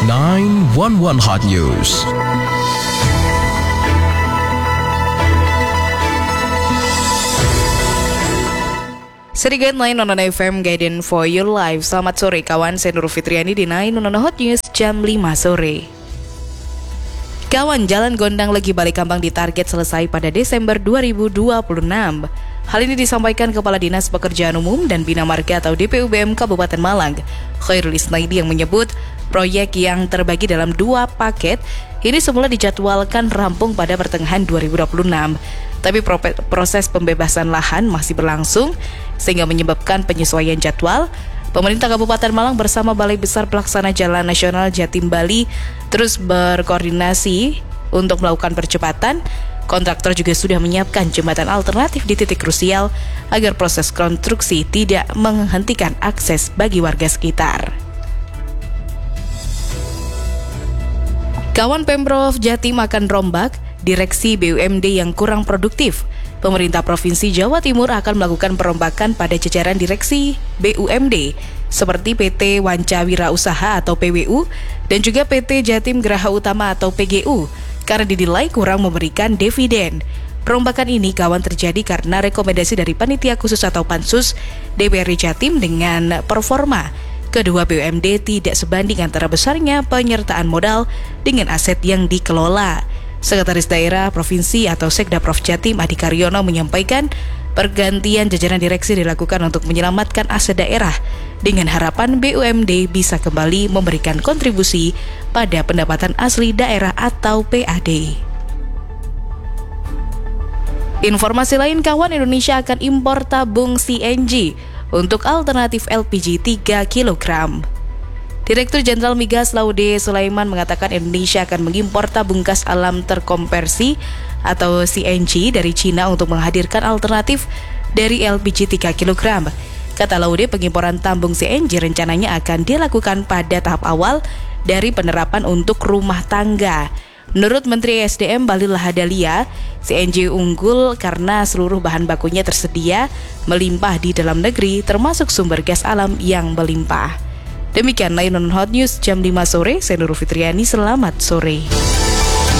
911 Hot News. Sedikit 911 FM Guidance for Your Life. Selamat sore kawan, saya Nurul Fitriani di 911 Hot News jam 5 sore. Kawan, jalan Gondang Legi Balikampang ditarget selesai pada Desember 2026. Hal ini disampaikan Kepala Dinas Pekerjaan Umum dan Bina Marga atau DPUBM Kabupaten Malang, Khairul Isnaidi, yang menyebut proyek yang terbagi dalam 2 paket ini semula dijadwalkan rampung pada pertengahan 2026. Tapi proses pembebasan lahan masih berlangsung sehingga menyebabkan penyesuaian jadwal. Pemerintah Kabupaten Malang bersama Balai Besar Pelaksana Jalan Nasional Jatim Bali terus berkoordinasi untuk melakukan percepatan. Kontraktor juga sudah menyiapkan jembatan alternatif di titik krusial agar proses konstruksi tidak menghentikan akses bagi warga sekitar. Kawan, Pemprov Jatim akan rombak direksi BUMD yang kurang produktif. Pemerintah Provinsi Jawa Timur akan melakukan perombakan pada jajaran direksi BUMD seperti PT Wancawira Usaha atau PWU dan juga PT Jatim Geraha Utama atau PGU karena dinilai kurang memberikan dividen. Perombakan ini kawan terjadi karena rekomendasi dari Panitia Khusus atau Pansus DPRD Jatim dengan performa kedua BUMD tidak sebanding antara besarnya penyertaan modal dengan aset yang dikelola. Sekretaris Daerah Provinsi atau Sekda Prof Jatim Adi Karyono menyampaikan pergantian jajaran direksi dilakukan untuk menyelamatkan aset daerah dengan harapan BUMD bisa kembali memberikan kontribusi pada pendapatan asli daerah atau PAD. Informasi lain kawan, Indonesia akan impor tabung CNG untuk alternatif LPG 3 kg. Direktur Jenderal Migas Laude Sulaiman mengatakan Indonesia akan mengimpor tabung gas alam terkonversi atau CNG dari Cina untuk menghadirkan alternatif dari LPG 3 kg. Kata Laude, pengimporan tabung CNG rencananya akan dilakukan pada tahap awal dari penerapan untuk rumah tangga. Menurut Menteri SDM Bahlil Lahadalia, CNG unggul karena seluruh bahan bakunya tersedia melimpah di dalam negeri termasuk sumber gas alam yang melimpah. Demikian 911 Hot News jam 5 sore, saya Nurul Fitriani, selamat sore.